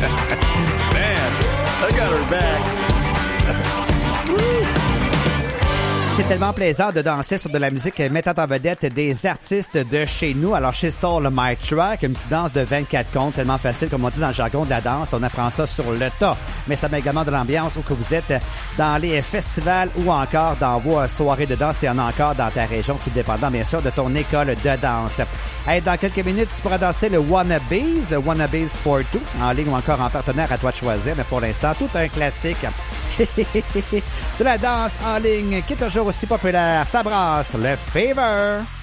Man, I got her back. C'est tellement plaisant de danser sur de la musique mettant en vedette des artistes de chez nous. Alors, She Stole My Track, une petite danse de 24 comptes, tellement facile, comme on dit dans le jargon de la danse. On apprend ça sur le tas. Mais ça met également de l'ambiance où que vous êtes dans les festivals ou encore dans vos soirées de danse. Il y en a encore dans ta région, tout dépendant, bien sûr, de ton école de danse. Hey, dans quelques minutes, tu pourras danser le Wannabes, le Wannabes for Two, en ligne ou encore en partenaire, à toi de choisir. Mais pour l'instant, tout un classique de la danse en ligne qui est toujours aussi populaire. Ça brasse le Fever.